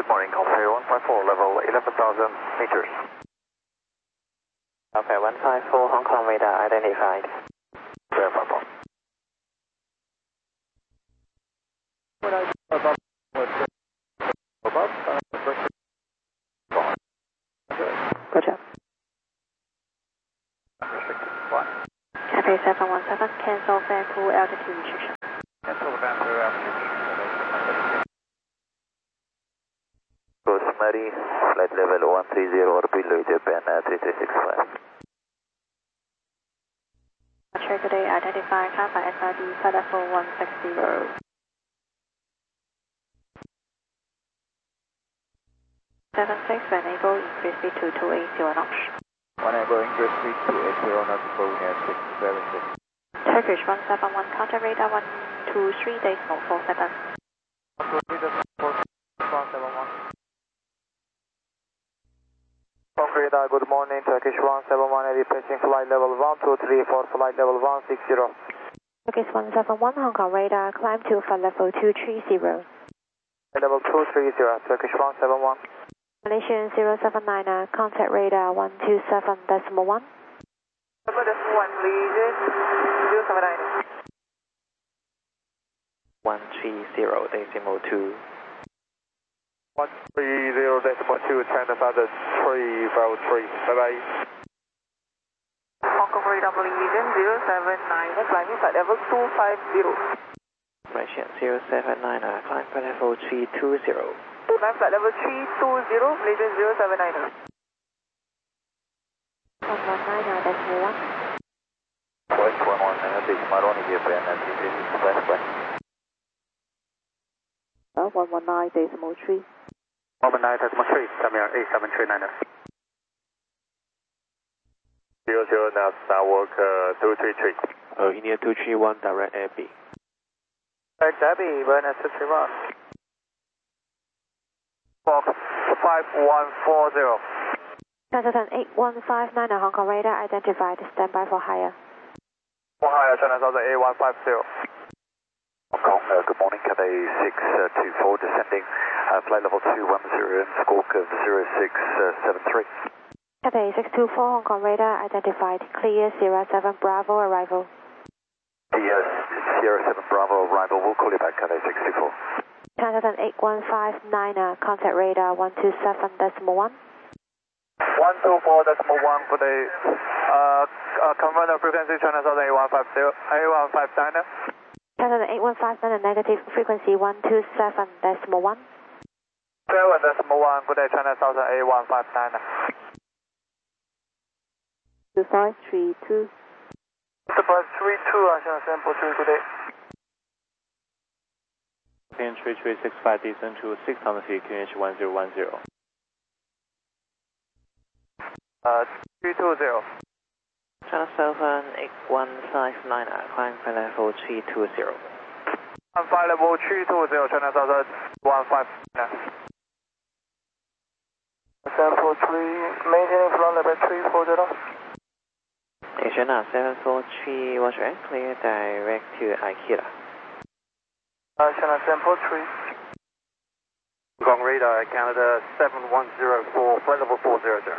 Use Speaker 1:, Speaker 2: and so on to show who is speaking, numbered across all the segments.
Speaker 1: Good morning, Calfare 154, level 11,000 meters.
Speaker 2: Calfare 154, Hong Kong radar identified.
Speaker 1: Clear, Papa. When I above,
Speaker 2: Good job.
Speaker 1: Restricted flight.
Speaker 2: Cathay 717, cancel fare to altitude restriction.
Speaker 1: Cancel the van to altitude. Rosemary, flight level 130 or below Japan 3365.
Speaker 2: Departure today identified, Cathay SRD, flight level 160. 76, when able, increase speed to 280 knots.
Speaker 1: When able, increase speed to 80 knots for near 676.
Speaker 2: Turkish 171, contact radar 123, decimal 47.
Speaker 1: 171. Radar, good morning, Turkish 171, departing flight level 123 for flight level 160.
Speaker 2: Turkish 171, Hong Kong radar, climb to flight level 230.
Speaker 1: Level 230, Turkish 171.
Speaker 2: Malaysian 079, contact radar 127.1.
Speaker 1: 1, please, 079.
Speaker 2: 130.2.
Speaker 1: 130.2, China Southern 353, bye-bye. Hong Kong radar Malaysian 079, climbing flight level 250.
Speaker 2: Malaysian 079, climb flight level 320.
Speaker 1: Climb flight level 320, Malaysian 079.
Speaker 2: 119.1.
Speaker 1: West 119, big Maroni, Japan 336, bye.
Speaker 2: 119.3.
Speaker 1: 119.3, come here, 8739. 00 now, Starwalk 233.
Speaker 2: India 231, direct Abbey.
Speaker 1: Direct Abbey, Buenos 231. Fox 5140.
Speaker 2: Southern 8159, Hong Kong radar identified, standby for higher.
Speaker 1: For higher, China Southern A150. Hong Kong, good morning, Cathay 624 descending, flight level 210 and squawk of 0673.
Speaker 2: Cathay 624, Hong Kong radar identified, clear Sierra 7 Bravo arrival.
Speaker 1: Sierra 7 Bravo arrival, we'll call you back, Cathay 624.
Speaker 2: Southern 8159, contact radar 127.1.
Speaker 1: 124.1 for the, confirm the frequency, China Southern A150, A159.
Speaker 2: Southern 8159, negative frequency 127.1.
Speaker 1: 7.1, good day, China Southern A159.
Speaker 2: 2532.
Speaker 1: 2532, China Sample 3, good day.
Speaker 3: Clean 3365, descend to 600 feet, QNH 1010.
Speaker 1: 320.
Speaker 2: China Southern 8159, climb flight level 320.
Speaker 1: And flight level 320, China Southern 159. Sample 3, maintaining flight level 340.
Speaker 2: Asiana 743, Roger, clear direct to Aikila.
Speaker 1: China Sample 3. Hong Kong radar, Canada 7104, flight level 400.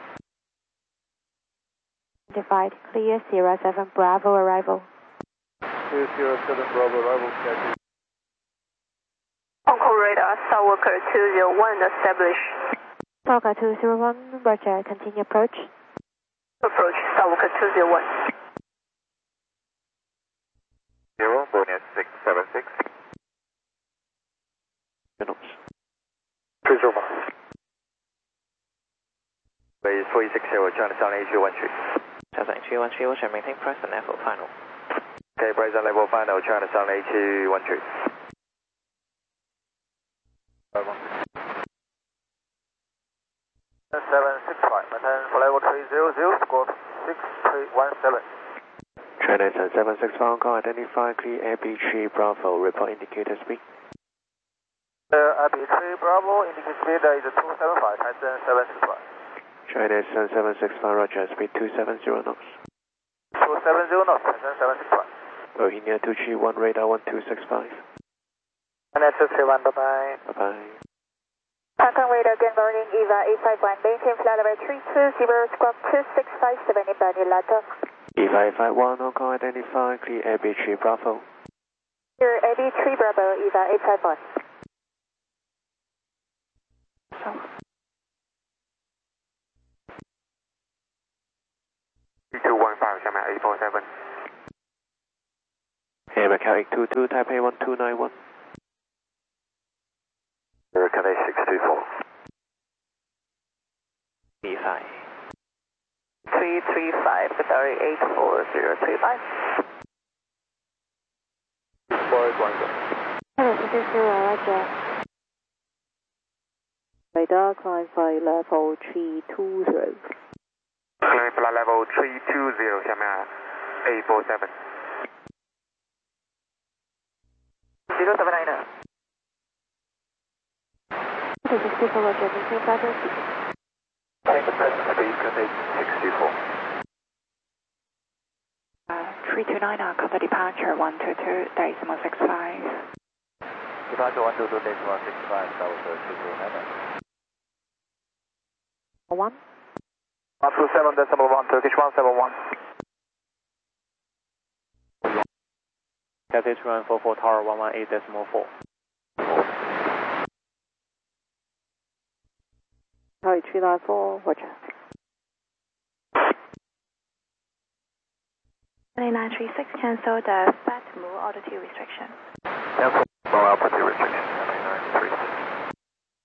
Speaker 2: Identified, clear Sierra 7 Bravo arrival.
Speaker 1: Clear Sierra 7 Bravo arrival, schedule.
Speaker 4: Hong Kong radar, Starwalker 201 established.
Speaker 2: Starwalker 201, Roger, continue approach.
Speaker 4: Approach, Starwalker 201.
Speaker 1: 0, Bonus 676. Cruise over. Base 460, China Southern A213.
Speaker 2: Southern 213, Roger, maintain present level final.
Speaker 1: Okay, present level final, China Southern A213. 765, maintain for level 300, squawk 6317.
Speaker 3: China 765, Hong Kong, identify clear AB3 Bravo, report indicator speed.
Speaker 1: AB3 Bravo, indicator speed is 275, Tyson 765.
Speaker 3: China 765, Roger, speed 270 knots.
Speaker 1: 270 knots, Tyson 765.
Speaker 3: India 231, radar 1265.
Speaker 1: And 231, bye-bye.
Speaker 3: Bye-bye.
Speaker 5: Hong Kong radar, good morning, EVA 851, maintain flight level 320, squawk 2657 inbound Atlanta.
Speaker 3: EVA 851, Hong Kong identified, clear AB3 Bravo.
Speaker 5: Here, AB3 Bravo, EVA 851.
Speaker 1: Two-1-5, 下面 847.
Speaker 3: Hey, Macau 822, Taipei 1291.
Speaker 1: Cathay 624.
Speaker 3: B5.
Speaker 4: 335, Qatari 84035.
Speaker 2: Hello, 660, Roger.
Speaker 5: Radar, climb flight level 320.
Speaker 1: Climb flight level 320, 下面 847.
Speaker 4: 0799.
Speaker 2: Hello, 660, Roger, maintain flight level
Speaker 1: Take the present speed, Cathay 624.
Speaker 6: 329, contact departure 122.65.
Speaker 1: Departure 122.65, that was 229.
Speaker 2: 1.
Speaker 1: 127.1, Turkish 171.
Speaker 3: Cathay 2144, Tower 118.4.
Speaker 5: Tower 394, Roger.
Speaker 2: 2936, cancel the fat move altitude restriction.
Speaker 1: Cancel low altitude restriction, 2936.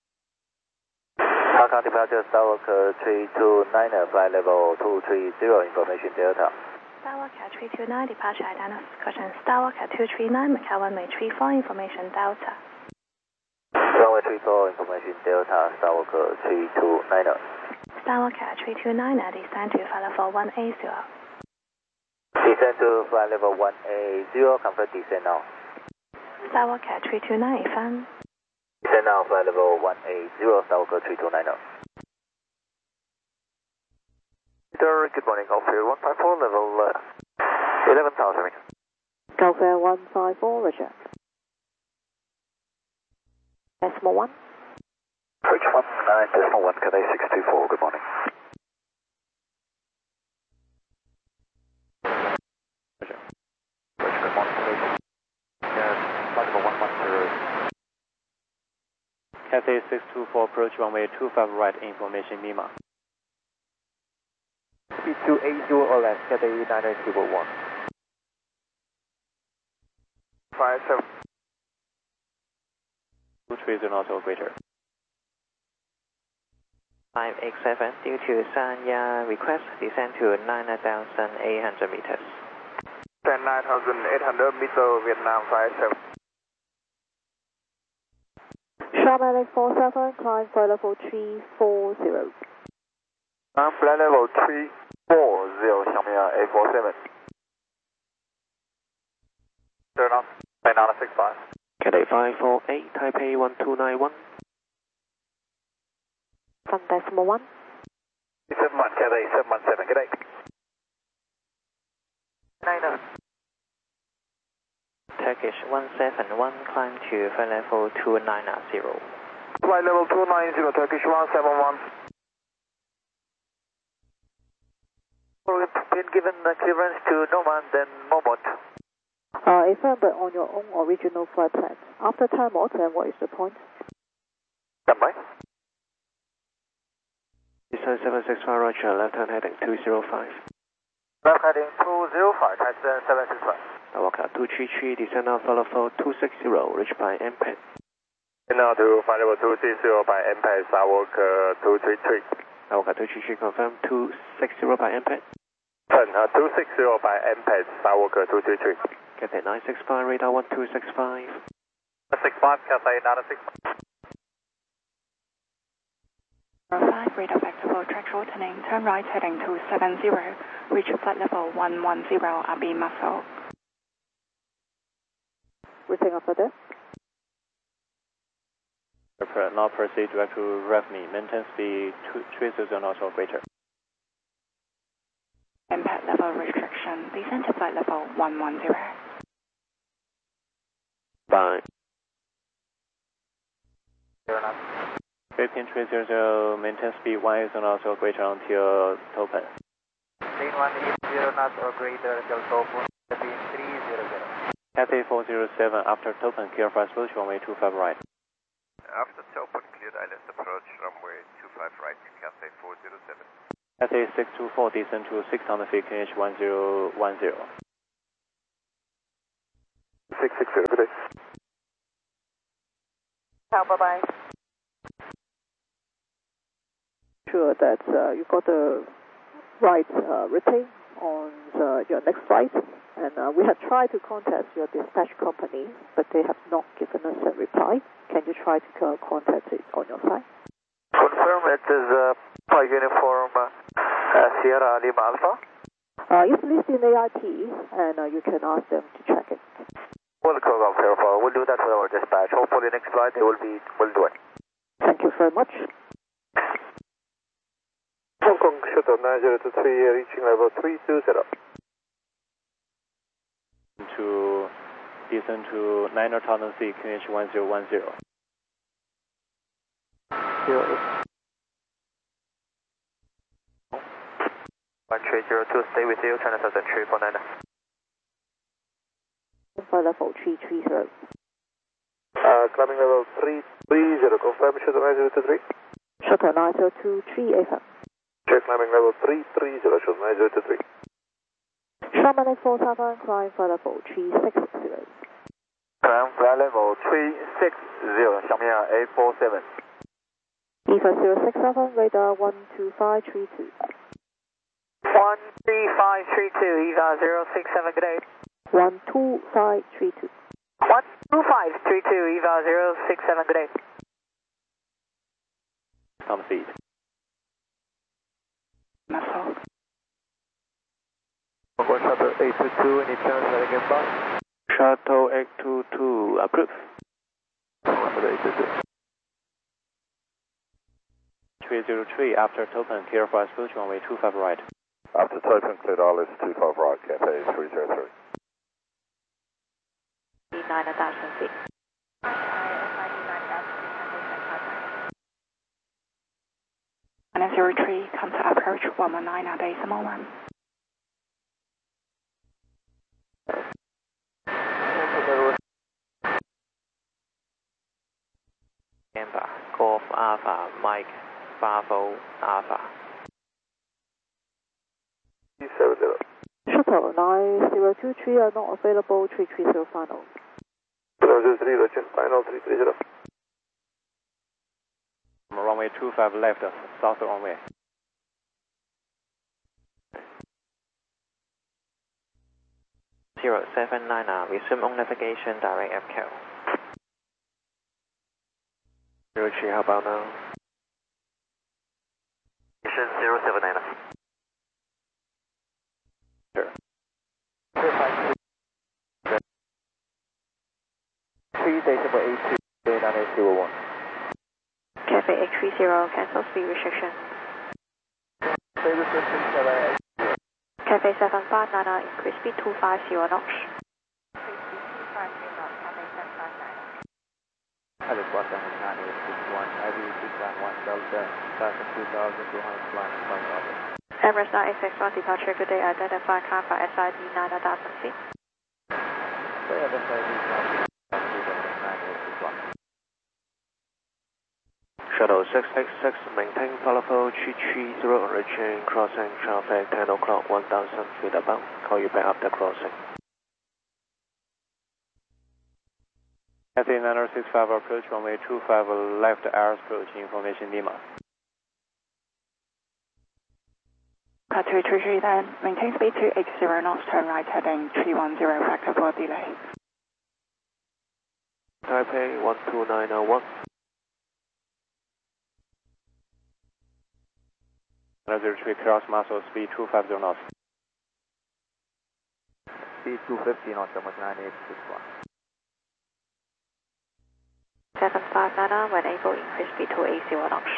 Speaker 1: Hong Kong departure, Starwalk 329, flight level 230, information Delta.
Speaker 2: Starwalk 329, departure identification. Starwalk 239, Macau 1 May 34, information Delta.
Speaker 1: Runway 34, information Delta, Starwalk 329.
Speaker 2: Starwalk 329, descend to flight level 180.
Speaker 1: Descend to flight level 180, confirm descend now.
Speaker 2: Starwalk 329, fan.
Speaker 1: Descend now, flight level 180, Starwalk 329. Good morning, Golfield 154, level 11,000 meters.
Speaker 5: Golfair 154, Roger. Decimal 1.
Speaker 1: Approach 19.1, Cathay 624, good morning. Roger. Approach, good morning, Cathay. Flight level 110.
Speaker 3: Cathay 624, approach runway 25 right, information Lima.
Speaker 1: 280 or less, Cathay 901. 57.
Speaker 3: 230 knots or greater.
Speaker 7: 587, due to Sanya request, descend to 9,800 meters.
Speaker 1: 9,800 meter, Vietnam 57.
Speaker 5: Sharman 847, climb flight level 340.
Speaker 1: Flight level 340, 下面 847. Turn off, Banana 65.
Speaker 3: Cathay 548, Taipei 1291.
Speaker 2: From decimal 1.
Speaker 1: 71, Cathay 717, good day.
Speaker 7: 9. Turkish 171, climb to flight level 290.
Speaker 1: Flight level 290, Turkish 171. We've been given clearance to Norman, then Momot.
Speaker 5: Affirm, but on your own original flight plan. After time out, then what is the point?
Speaker 1: Stand by.
Speaker 3: Descend 765, Roger, left hand heading 205.
Speaker 1: Left heading 205, Tyson 765.
Speaker 3: Starwalk 233, descend now, flight level 260, reach by MPAD.
Speaker 1: Now to flight level 260 by MPAD, Starwalk 233.
Speaker 3: Starwalk 233, confirm 260 by MPAD.
Speaker 1: 260 by MPAD, Starwalk 233.
Speaker 3: Cathay 965, radar 1265.
Speaker 1: 65, Cathay 965.
Speaker 6: 5, radar flexible, track shortening, turn right heading 270, reach flight level 110, Abbey Muscle.
Speaker 5: Briefing after this.
Speaker 3: Now proceed direct to REVME, maintain speed 3000 knots or greater.
Speaker 6: Impact level restriction, descend to flight level 110.
Speaker 3: Bye. Philippine 300, maintain speed 18 knots or greater until Topen.
Speaker 7: Lane 180 knots or greater until Topen, Philippine 300.
Speaker 3: Cathay 407 after Topen, clear for approach runway 25 right.
Speaker 1: After Topen, cleared island approach, runway 25 right, Cathay 407.
Speaker 3: Cathay 624, descend to 600 feet, QNH 1010.
Speaker 1: 660, good day.
Speaker 4: Bye-bye.
Speaker 5: Sure that you got the right rating on your next flight, and we have tried to contact your dispatch company, but they have not given us a reply. Can you try to contact it on your side?
Speaker 1: Confirm it is Uniform Sierra Lima Alpha.
Speaker 5: It's listed in AIP, and you can ask them to check it.
Speaker 1: We'll call out Airfall. We'll do that with our dispatch. Hopefully next flight they will do it.
Speaker 5: Thank you very much.
Speaker 1: Hong Kong Shuttle 9023 reaching level 320.
Speaker 3: To descend to 9,000 feet, QNH 1010.
Speaker 7: 1302, stay with you, China Southern 349.
Speaker 5: Flight level 330.
Speaker 1: Climbing level 330, confirm Shuttle 9023.
Speaker 5: Shuttle 9023 FM.
Speaker 1: Check climbing level 330, Shuttle 9023.
Speaker 5: Sharman 471, climb flight level 360.
Speaker 1: Climb flight level 360, Xiamen 847.
Speaker 5: EVA 067, radar 12532.
Speaker 4: 13532, EVA 067, good day.
Speaker 5: 12532.
Speaker 4: 12532, EVA 067, good day.
Speaker 3: On feet.
Speaker 6: Muscle.
Speaker 7: Shuttle 822, any transfer again back?
Speaker 3: Shuttle 822, approve.
Speaker 7: Shuttle 822.
Speaker 3: 303 after Topen, clear for approach runway 25 right.
Speaker 1: After Topen, cleared ILS 25 right, Cathay 303.
Speaker 2: 9,000 feet.
Speaker 6: And 03, contact approach 119 at decimal 1.
Speaker 7: Amber, Golf Alpha, Mike, Bravo Alpha.
Speaker 1: 370.
Speaker 5: Shuttle 9023 are not available, 330 final.
Speaker 1: 303, Roger, final 330.
Speaker 3: Runway 25 left, south runway.
Speaker 7: Zero 79, resume on navigation, direct FCAL.
Speaker 3: 03, how about now?
Speaker 1: Mission 079.
Speaker 3: Sure.
Speaker 7: 3.82,
Speaker 2: Cafe 830, cancel speed restriction. Cafe 759, increase speed 250 knots.
Speaker 7: Alice 1 961, IB 691 Delta, Falcon 2200 flying in front of it.
Speaker 2: Emirates 961 departure, good day, identify car for SID 9,000 feet.
Speaker 3: Shuttle 666, maintain follow 330, origin crossing traffic 10 o'clock, 1,000 feet above. Call you back after crossing. Cathay 9065 approach, runway 25 left, airs approach, information Lima.
Speaker 6: Cut 333 then, maintain speed 280 knots, turn right heading 310, factor for delay.
Speaker 3: Taipei 12901. 03 cross muscle speed 250 knots.
Speaker 7: Speed 250 knots, almost 9861.
Speaker 2: 759, when able, increase speed 280 knots.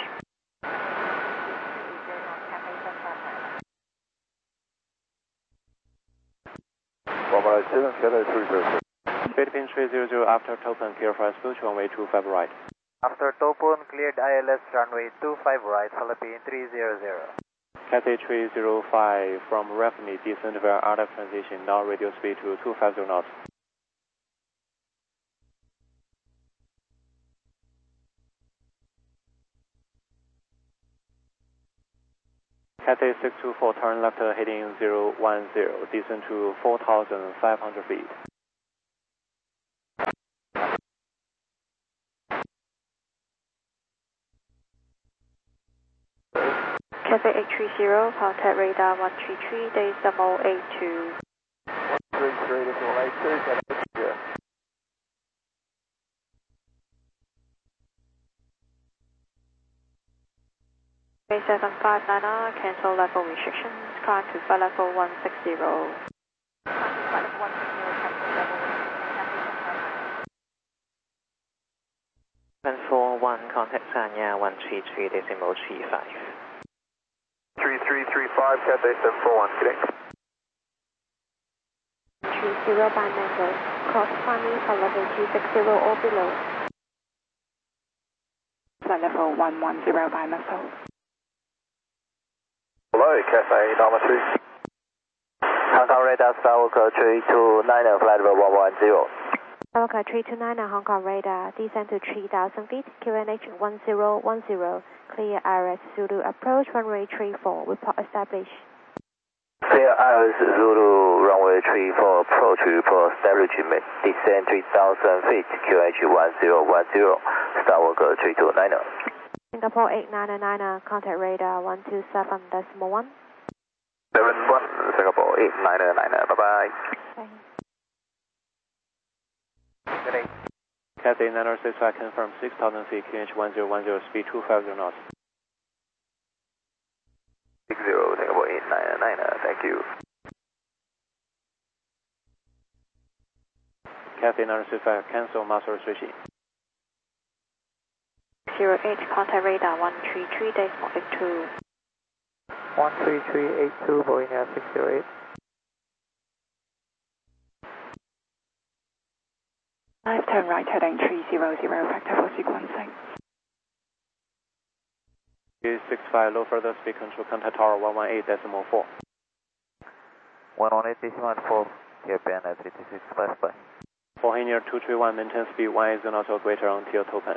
Speaker 1: Cathay 330.
Speaker 3: Philippine 300 after Topen, clear for approach, runway 25 right.
Speaker 7: After Topon, cleared ILS runway 25 right, Philippine 300.
Speaker 3: Cathay 305 from Refni, descend via RF transition, now radio speed to 250 knots. Cathay 624, turn left heading 010, descend to 4,500 feet.
Speaker 2: Cathay 830, contact radar 133, decimal 82.
Speaker 7: 133, decimal 82, Cathay 0.
Speaker 2: Cathay 7590, cancel level restrictions, climb to flight level 160.
Speaker 8: Cathay 41, contact Sanya 133, decimal 35.
Speaker 1: 3335, Cathay 741, good day.
Speaker 2: 30 by Mango, cross climbing for level 260 or below.
Speaker 6: Flight level 110 by Muscle.
Speaker 1: Hello, Cathay Norma 3.
Speaker 7: Hong Kong radar, Skywalker 329, flight level 110.
Speaker 2: Skywalker 329, Hong Kong radar, descend to 3,000 feet, QNH 1010, clear IRS Zulu approach, runway 34, report established.
Speaker 7: Clear ILS Zulu, runway 34, approach, report establishment, descend 3,000 feet, QH 1010, Skywalker 329.
Speaker 2: Singapore 899, contact radar 127.1.
Speaker 1: 71, Singapore 899, bye-bye.
Speaker 2: Thanks.
Speaker 7: Good day.
Speaker 3: Cathay 965, confirm 6,000 feet, QH 1010, speed 250 knots.
Speaker 1: 60, Singapore 899, thank you.
Speaker 3: Cathay 965, cancel master restriction.
Speaker 2: 08, contact radar 133, decimal 82.
Speaker 7: 13382, Boeing 608.
Speaker 6: Left turn right heading 300, vector for sequencing.
Speaker 3: 65, low further speed control, contact tower 118.4.
Speaker 7: 118.4, KPN at 336, bye.
Speaker 3: For Henier 231, maintain speed 180 knots or greater until Topan.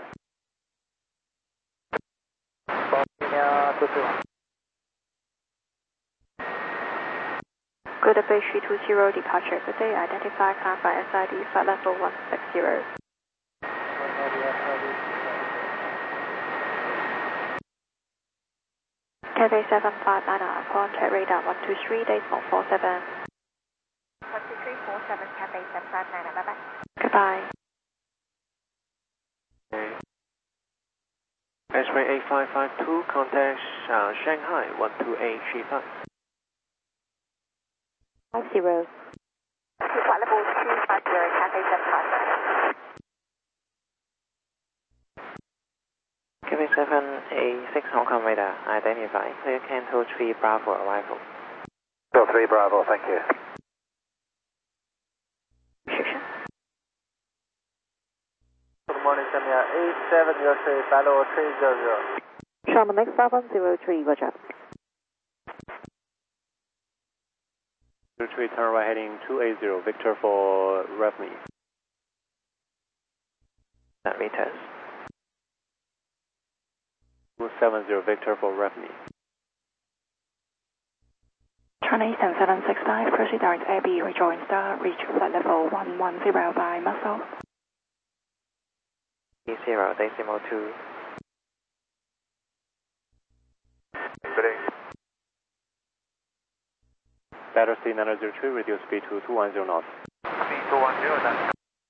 Speaker 7: Boeing 231.
Speaker 2: Good Bay 320, departure. Good day, identify, climb by SID, flight level 160. Cathay 7590, contact radar 123, decimal 47. 12347, Cathay 7590, bye-bye. Goodbye.
Speaker 3: X-ray 8552, contact Shanghai 12835.
Speaker 2: 50. Flight level 250, Cathay 7590.
Speaker 8: Cathay 786, Hong Kong radar, identify, clear Canto 3 Bravo arrival.
Speaker 1: Go 3 Bravo, thank you.
Speaker 2: Restriction.
Speaker 7: Good morning, Samia 8703, Battle 300.
Speaker 5: Sharman X 5103, roger.
Speaker 3: 03, turn right heading 280, Victor for Refni.
Speaker 8: That retest.
Speaker 3: 270, Victor for Refni.
Speaker 6: China Eastern 765, proceed direct AB, rejoin star, reach flight level 110 by Muscle.
Speaker 8: 0, decimal 2.
Speaker 1: Good day.
Speaker 3: Battersea 903, reduce speed to 210 knots.
Speaker 1: Speed 210, that's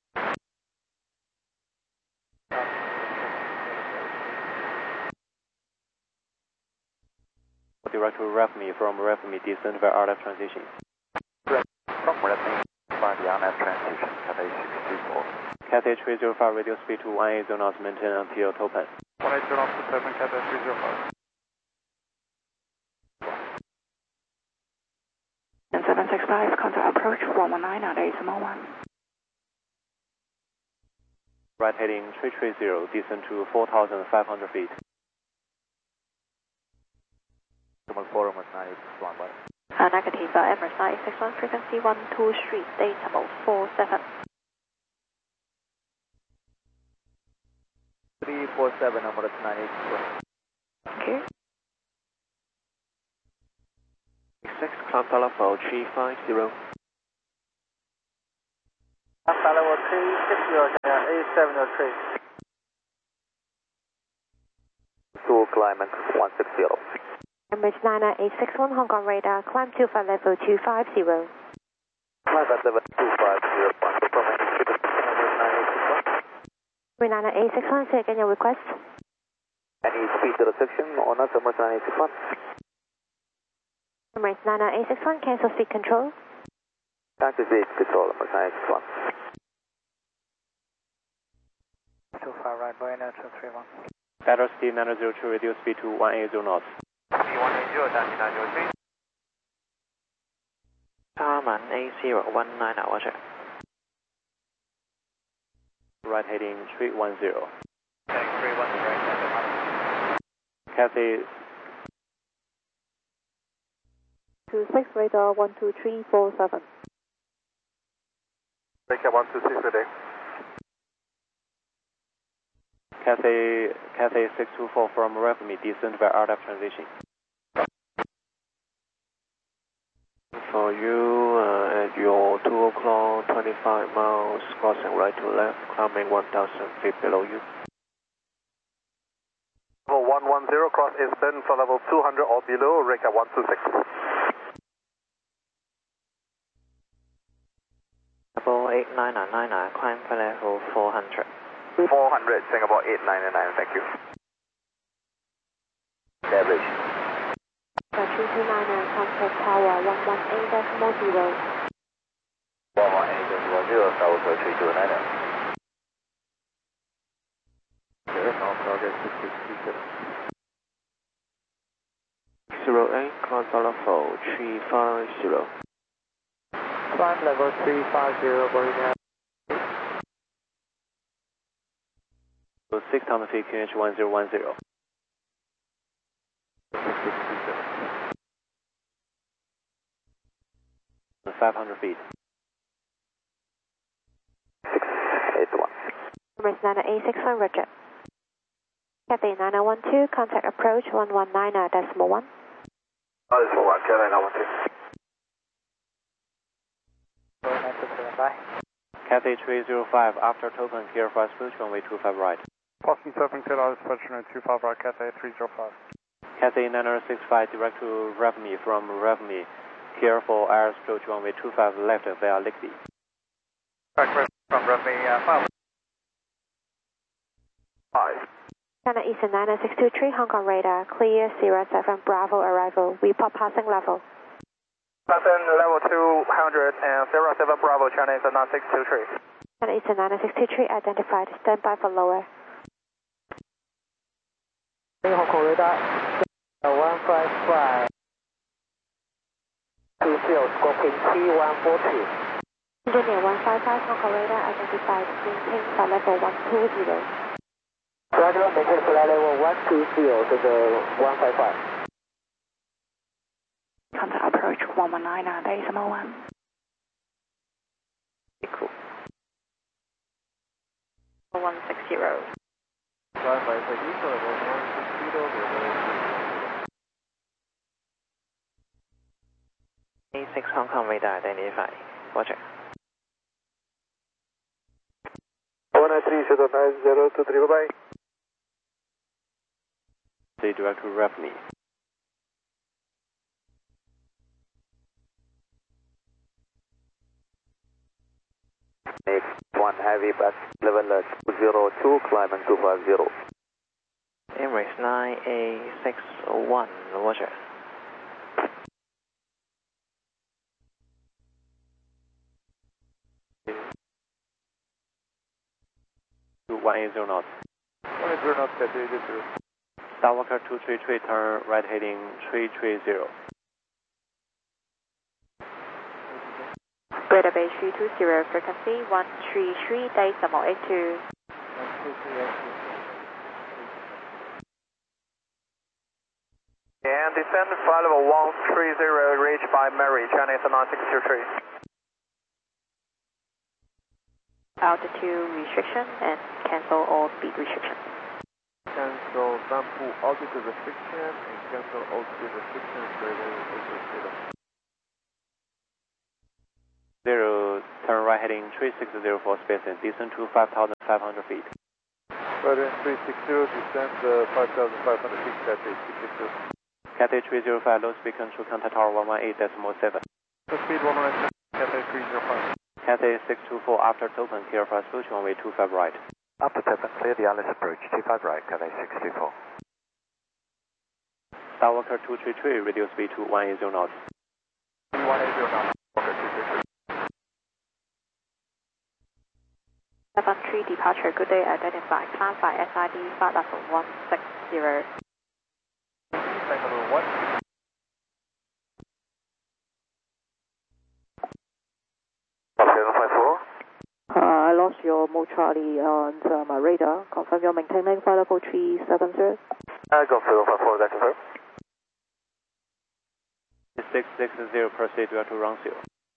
Speaker 3: Direct to Refni, from Refni, descend via RF transition.
Speaker 1: from Redmi, by the RF transition, Cathay 624.
Speaker 3: Cathay 305, reduce speed to 180 knots, maintain until Topan.
Speaker 1: 180 knots to Topan, Cathay 305.
Speaker 6: And 765, contact approach 119 at decimal 1.
Speaker 3: Right heading 330, descend to 4,500 feet.
Speaker 7: Forum is 961, bye.
Speaker 2: Negative, Emirates 961, frequency 123, decimal 47.
Speaker 7: 347, Emirates 961.
Speaker 2: Thank you.
Speaker 3: 6, climb flight level 350.
Speaker 4: Flight level 360, A703.
Speaker 1: 2 climax 160.
Speaker 2: Emirates 99861, Hong Kong radar, climb to flight level 250.
Speaker 1: Climb at level 250, confirming Emirates 981.
Speaker 2: 99861, say again your request.
Speaker 1: Any speed restriction on us, Emirates 981?
Speaker 2: Emirates 99861, cancel speed control.
Speaker 1: Cancel speed control, Emirates 981.
Speaker 4: 25 right, Buena 231.
Speaker 3: Better speed 902, reduce speed to 180 knots.
Speaker 7: 180, down to 903.
Speaker 8: Starman A019, Roger.
Speaker 3: Right heading 310.
Speaker 7: Thanks, 310,
Speaker 3: Cathay
Speaker 5: 26 radar 12347.
Speaker 7: Break up 126 today.
Speaker 3: Cathay 624 from Revme, descend by RF transition. For you, at your 2 o'clock, 25 miles, crossing right to left, climbing 1,000 feet below you.
Speaker 7: Level 110, cross eastbound for level 200 or below, Reka 126.
Speaker 8: Level 8999, climb for level 400.
Speaker 1: 400, Singapore 899, thank you. Average.
Speaker 2: 3299, contact tower 118.0.
Speaker 1: 118.0, Tower 3299.
Speaker 7: North target 667.
Speaker 3: 08, climb flight level 350.
Speaker 4: Climb level 350, Buena.
Speaker 3: 6,000 feet, QNH 1010. 500 feet.
Speaker 1: 681.
Speaker 2: Emirates 99861, Roger. Cathay 9012, contact approach 119.1.
Speaker 1: Oh, this is 1, Cathay 912.
Speaker 4: Buena 231, bye.
Speaker 3: Cathay 305, after token, clear for approach, runway 25 right.
Speaker 7: Boston Surfing Taylor, dispatch 25 right, Cathay 305.
Speaker 3: Cathay 9065, direct to Revme, from Revme, clear for air approach, runway 25 left via Lickby.
Speaker 7: Back from Revme, 5.
Speaker 2: China Eastern 99623, Hong Kong radar, clear 07 Bravo arrival, report passing level.
Speaker 7: Boston level 200 and 07 Bravo, China is 9623.
Speaker 2: China Eastern 99623 identified, stand by for lower.
Speaker 4: Hong Kong radar 155. 20, scorpion T142.
Speaker 2: Engineer 155, Hong Kong radar identified, maintain flight level 120.
Speaker 4: Roger, maintain flight level 120 to the 155.
Speaker 6: Contact approach 119, decimal 1.
Speaker 8: Cool.
Speaker 2: 160.
Speaker 8: A6 Hong Kong radar identified. Roger.
Speaker 7: 193.9023, bye-bye.
Speaker 3: Stay direct to Revme.
Speaker 1: Next one, heavy pass level 202, climbing 250.
Speaker 8: Emirates 9A61, Roger.
Speaker 3: To 180 knots.
Speaker 7: 180 knots, Cathay 82.
Speaker 3: Skywalker 233, turn right heading 330.
Speaker 2: Radar base 320, frequency 133.82.
Speaker 1: And descend flight level 130, reached by Mary, Chinese 9623.
Speaker 2: Altitude restriction and cancel all speed restriction.
Speaker 7: Cancel sample altitude restriction and cancel altitude restriction
Speaker 3: Zero, turn right heading 3604 space and descend to 5,500 feet.
Speaker 7: Right in 360, descend 5,500 feet, Cathay 660.
Speaker 3: Cathay 305, low speed control, contact tower 118.7.
Speaker 7: Speed 119, Cathay 305.
Speaker 3: Cathay 624, after token, clear for approach, runway 25 right.
Speaker 1: After token, clear the Alice approach, 25 right, Cathay 624.
Speaker 3: Skywalker 233, radio speed to 180 knots.
Speaker 7: 180 knots, Skywalker 233.
Speaker 2: 73 departure, good day, identify, climb by SID, flight level 160.
Speaker 7: Flight level 160.
Speaker 5: I lost your mode Charlie on my radar. Confirm you're maintaining flight level 370.
Speaker 1: Go 054, that's confirmed.
Speaker 3: 660, proceed to run 0.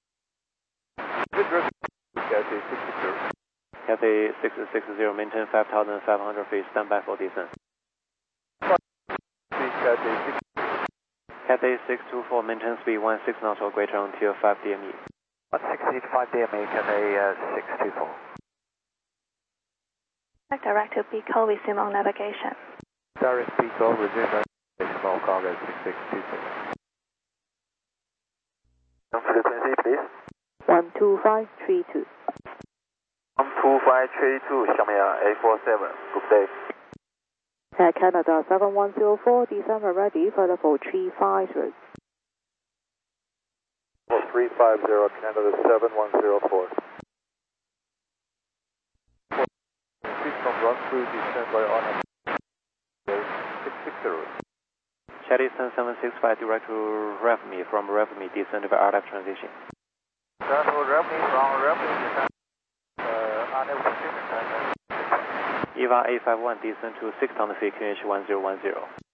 Speaker 7: Cathay 660.
Speaker 3: Cathay 660, maintain 5,500 feet, stand by for descent. Cathay 624, maintain speed 16 knots or greater until 5 DME.
Speaker 1: 165 DME, Cathay 624.
Speaker 6: Direct to Pico, resume on navigation.
Speaker 7: Direct Pico, resume navigation on cargo 6626.
Speaker 1: Frequency, please.
Speaker 5: 12532.
Speaker 1: 12532, Xiaomi A47, good day.
Speaker 5: Air Canada 7104, descend ready, flight level 350.
Speaker 7: 350, Canada 7104. Please from run through, descend by honor 660.
Speaker 3: Chinese 765, direct to REVME, from REVME, descend by RF transition.
Speaker 7: REVME from REVME, descend RF transition.
Speaker 3: EVA A51, descend to 6,000 feet, QNH 1010.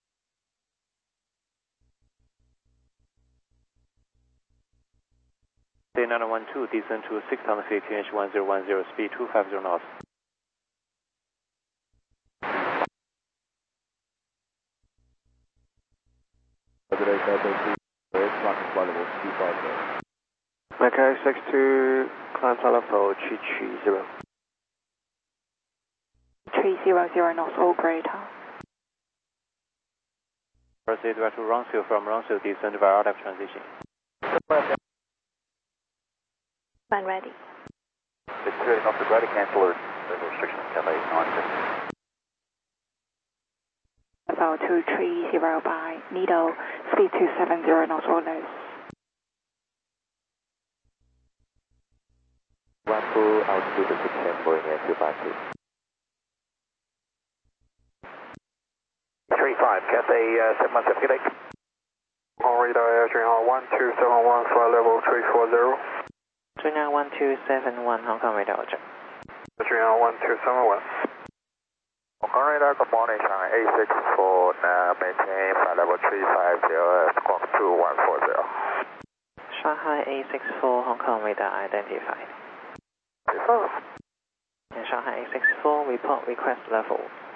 Speaker 3: C912, descend to 6,000 feet, QNH 1010, speed 250 knots.
Speaker 7: Macaque 62, climb flight level 330.
Speaker 6: 300 knots, all greater.
Speaker 3: Proceed direct to Ronsil, from Ronsil, descend via RF transition.
Speaker 6: Man ready.
Speaker 1: It's really not the ready canceller, the restriction Cathay 950.
Speaker 6: About 230 by Needle, speed 270 knots or less.
Speaker 1: Rambo, altitude 610, going in 252. 35, Cathay 717, good day.
Speaker 7: On radar, Adrian 1271, flight level 340.
Speaker 8: 391271, Hong Kong radar, check.
Speaker 7: Adrian 1271.
Speaker 1: Hong Kong radar, good morning, Shanghai A64, now maintain flight level 350, squawk 2140.
Speaker 8: Shanghai A64, Hong Kong radar identified. And Shanghai A64, report request level.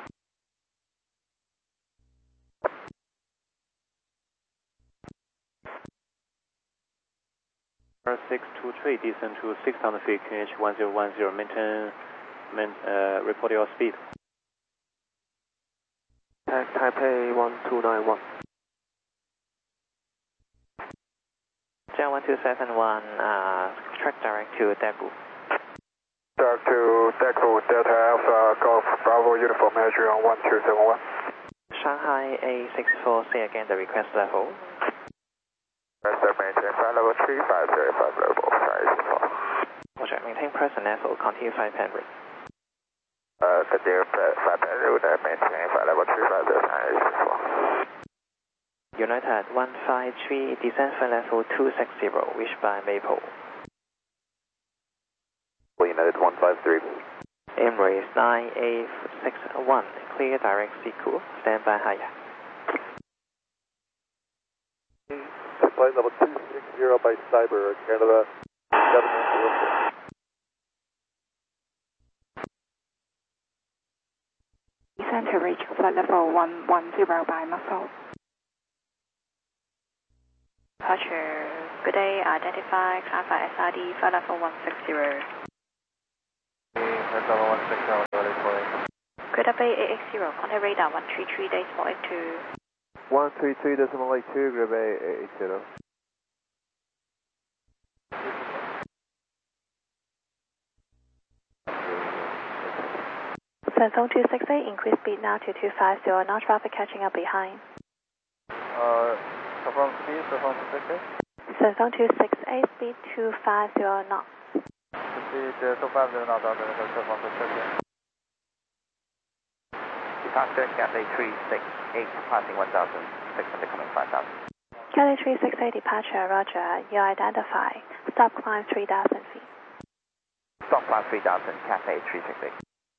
Speaker 3: R623, descend to 6,000 feet, QNH 1010, maintain, report your speed.
Speaker 7: Taipei 1291.
Speaker 8: Jet 1271, track direct to Daegu.
Speaker 7: Direct to Daegu, Delta Alpha, Golf, Bravo, Uniform, Adrian 1271.
Speaker 8: Shanghai A64, say again the request level.
Speaker 1: Maintain flight level 350, flight level 504.
Speaker 8: Roger, maintain present level, continue flight pen route.
Speaker 1: Continue flight pen route, maintain flight level 350, 504.
Speaker 8: United 153, descend flight level 260, reached by Maple.
Speaker 1: United 153.
Speaker 8: Emirates 9A61, clear direct Seacool, stand by higher.
Speaker 1: Flight level 260 by Cyber, Canada 704.
Speaker 6: Descend to reach flight level 110 by Muffle.
Speaker 2: Departure, good day, identify, clarify SRD, flight level 160.
Speaker 7: Flight level 160, ready for it.
Speaker 2: Greater Bay AX0, contact radar 133.82.
Speaker 7: 133.82, Grab A 80.
Speaker 2: Senzong 268, increase speed now to 250, now traffic catching up behind.
Speaker 7: Confirm speed, confirm 268.
Speaker 2: Senzong 268, speed 250 knots.
Speaker 7: Speed 250 knots, confirm 268.
Speaker 8: Departure Cathay 368, passing 1,600, coming 5,000.
Speaker 2: Cathay 368, departure, roger, you identify. Stop climb 3,000 feet.
Speaker 8: Stop climb 3,000, Cathay 368.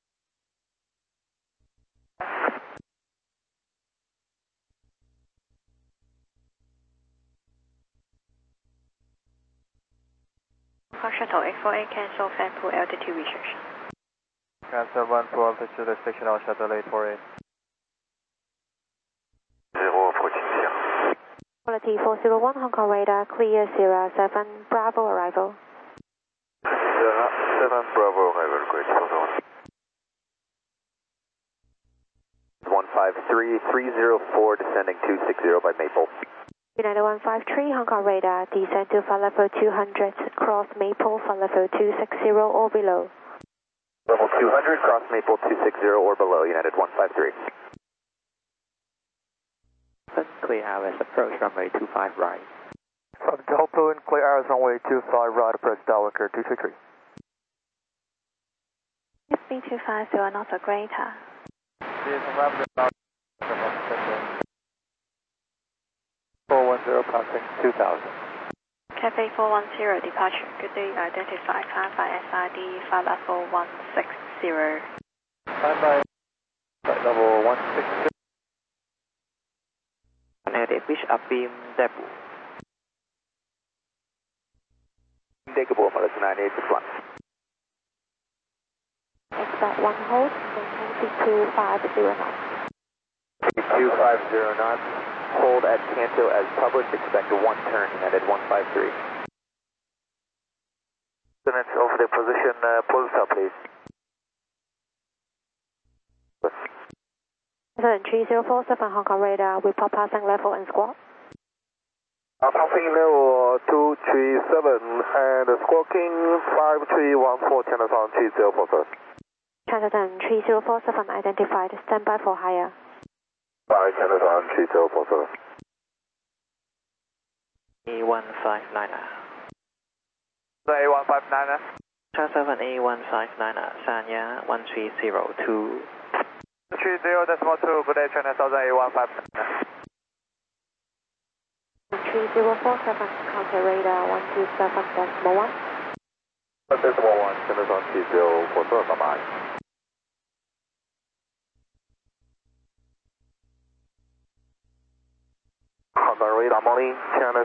Speaker 2: Shuttle X48, cancel Fanpool altitude restriction.
Speaker 7: Cancel 1 for altitude restriction on Shuttle 848.
Speaker 1: 014.
Speaker 2: Quality 401, Hong Kong radar, clear 07, Bravo arrival.
Speaker 1: 7 Bravo arrival, great, 401. 153-304, descending 260 by Maple.
Speaker 2: United 153, Hong Kong radar, descend to flight level 200, cross Maple, flight level 260 or below.
Speaker 1: Level 200, cross Maple 260 or below, United 153.
Speaker 8: Clear RS approach runway 25 right.
Speaker 7: From Delta and clear RS runway 25 right, approach Dalwicker 233.
Speaker 2: Speed 250, not a greater.
Speaker 7: Speed 250 knots, confirm 268. 410, passing 2,000.
Speaker 2: Cafe 410, departure. Good day, identify, clarify SRD, flight level 160.
Speaker 7: Stand by. Flight level 160.
Speaker 8: Connected, which upbeam debut.
Speaker 1: Digable, Malaysia 98 to flight.
Speaker 2: Expect 1 hold, maintain speed 250 knots.
Speaker 1: 250 knots. Hold at Canto as published. Expect a 1 turn, United 153. Minutes over the position, pose up, please.
Speaker 2: 3047 Hong Kong radar, report passing level and squawk.
Speaker 1: Passing level 237 and squawking 5314, channel sound 3047.
Speaker 2: Channel 3047 identified, standby for higher.
Speaker 1: 5 channel sound 3047.
Speaker 8: A159.
Speaker 1: A159.
Speaker 8: Channel 7 A159, Sanya 1302.
Speaker 1: 30.2, good day, channel 1000 A159.
Speaker 2: 3047, counter radar 127.1.
Speaker 1: 1.1, channel sound 3047, bye-bye. Honda radar Molly, channel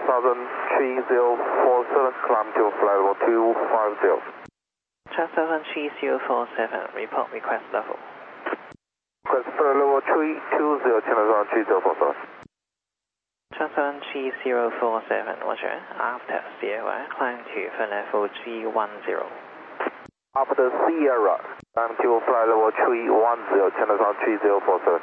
Speaker 1: 3047, climb to flight level 250.
Speaker 8: Channel 3047, report request level.
Speaker 1: Request flight level 320, channel 3047.
Speaker 8: Channel 3047, roger. After Sierra, climb to flight level 310.
Speaker 1: After Sierra, climb to flight level 310, channel 3047.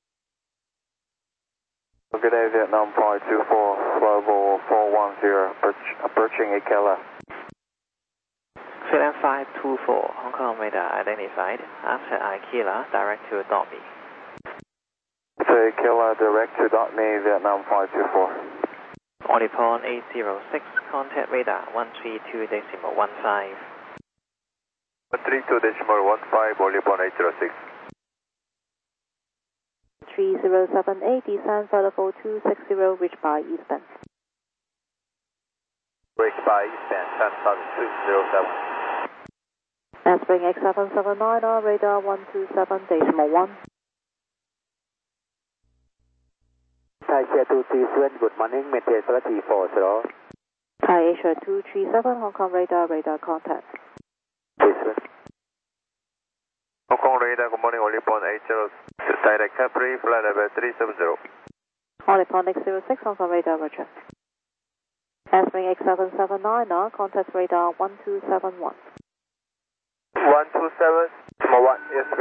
Speaker 1: Good day, Vietnam 524, level 410, approaching Ikela.
Speaker 8: Vietnam 524, Hong Kong radar identified. After Ikela, direct to Dolby.
Speaker 1: After Ikela, direct to Dolby, Vietnam 524.
Speaker 8: Onipon 806, contact radar 132.15.
Speaker 1: 132.15, Onipon 806.
Speaker 5: 3078, descend for level 260, reach by eastbound.
Speaker 1: Break by eastbound, 10,207.
Speaker 5: Spring X779, radar 127.1.
Speaker 4: Thai Asia 237, good morning, maintain quality 40.
Speaker 5: Thai Asia 237, Hong Kong radar contact.
Speaker 3: Hong Kong radar, good morning, only point 80, direct Capri, flight level 370.
Speaker 5: Only point 606, Hong Kong radar, roger. Spring X779, contact radar 1271.
Speaker 3: 127, 1, yes.